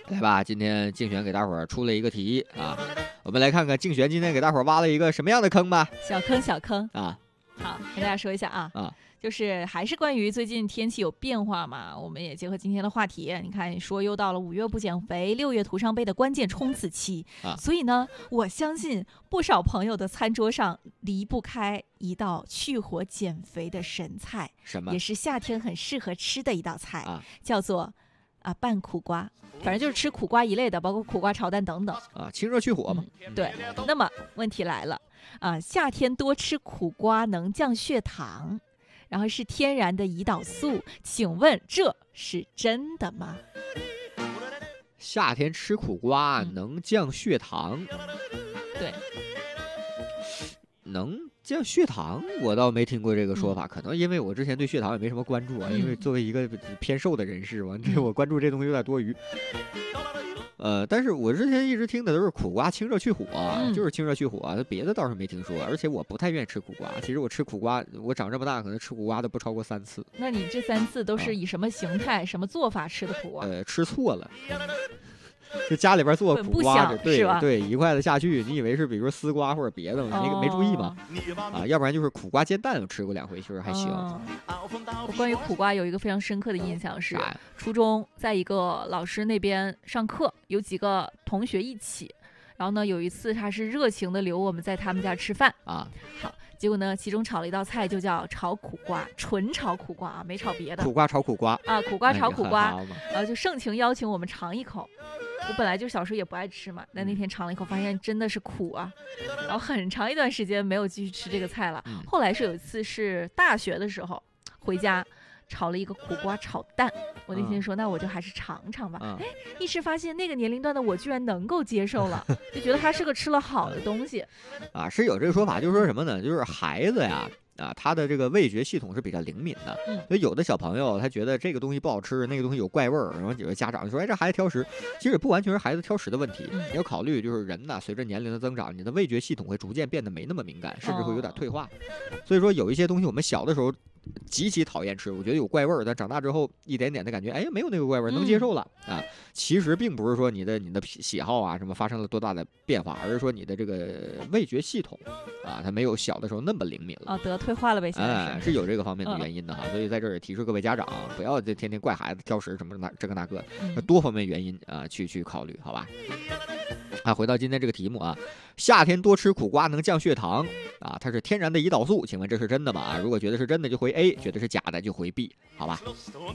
来吧，今天竞选给大伙儿出了一个题啊，我们来看看竞选今天给大伙儿挖了一个什么样的坑吧。 小坑小坑啊， 好，跟大家说一下啊。就是还是关于最近天气有变化嘛，我们也结合今天的话题，你看说又到了5月不减肥，6月徒伤悲的关键冲刺期所以呢，我相信不少朋友的餐桌上离不开一道去火减肥的神菜， 什么？ 也是夏天很适合吃的一道菜叫做拌苦瓜，反正就是吃苦瓜一类的，包括苦瓜炒蛋等等清热去火嘛。 对。那么问题来了夏天多吃苦瓜能降血糖，然后是天然的胰岛素，请问这是真的吗？ 夏天吃苦瓜能降血糖？ 对， 能降血糖，我倒没听过这个说法，可能因为我之前对血糖也没什么关注因为作为一个偏瘦的人士嘛，我关注这东西有点多余。但是我之前一直听的都是苦瓜清热去火，就是清热去火，别的倒是没听说。而且我不太愿意吃苦瓜，其实我吃苦瓜，我长这么大可能吃苦瓜都不超过3次。 那你这3次都是以什么形态、什么做法吃的苦瓜？ 吃错了。就家里边做苦瓜，对，一筷子下去，你以为是比如说丝瓜或者别的，你没注意吗？要不然就是苦瓜煎蛋，我吃过2回，其实还行。 我关于苦瓜有一个非常深刻的印象是，初中在一个老师那边上课，有几个同学一起，然后呢有一次他是热情的留我们在他们家吃饭好。结果呢，其中炒了一道菜，就叫炒苦瓜，纯炒苦瓜没炒别的。 苦瓜炒苦瓜苦瓜炒苦瓜，然后就盛情邀请我们尝一口。我本来就小时候也不爱吃嘛，但那天尝了一口，发现真的是苦然后很长一段时间没有继续吃这个菜了。后来是有一次是大学的时候回家，炒了一个苦瓜炒蛋，我那天说那我就还是尝尝吧。一时发现那个年龄段的我居然能够接受了，就觉得它是个吃了好的东西是有这个说法，就是说什么呢？就是孩子呀他的这个味觉系统是比较灵敏的，所以有的小朋友他觉得这个东西不好吃，那个东西有怪味儿，然后有的家长就说，这孩子挑食。其实也不完全是孩子挑食的问题，你要考虑就是人呢，随着年龄的增长，你的味觉系统会逐渐变得没那么敏感，甚至会有点退化。所以说有一些东西我们小的时候极其讨厌吃，我觉得有怪味儿，但长大之后一点点的感觉，没有那个怪味儿，能接受了其实并不是说你的喜好什么发生了多大的变化，而是说你的这个味觉系统它没有小的时候那么灵敏了得退化了呗。现在是有这个方面的原因的所以在这儿也提示各位家长，不要天天怪孩子挑食什么这个那个，多方面原因去考虑，好吧？回到今天这个题目夏天多吃苦瓜能降血糖它是天然的胰岛素，请问这是真的吗？如果觉得是真的就回 A， 觉得是假的就回 B， 好吧？